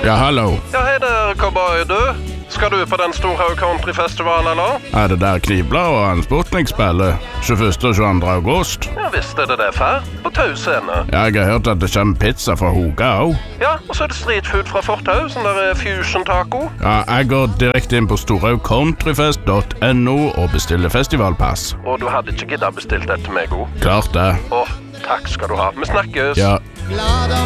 Ja, hallo. Ja, hej där, cowboy du. Ska du på den Storhaug Countryfestival eller? Er det der Knibla og en Sputnik-spiller 21. og 22. august? Ja, visst är det därför. På Tøyscene. Jeg har hørt at det kommer pizza fra Hoga også. Ja, och så är det street food fra Fortau, sån där fusion taco. Ja, jeg går direkte inn på storhaugcountryfest.no og bestiller festivalpass. Och du hade inte giddat bestilt det till mig, go. Klart det. Åh, tack ska du ha. Vi snackes. Ja.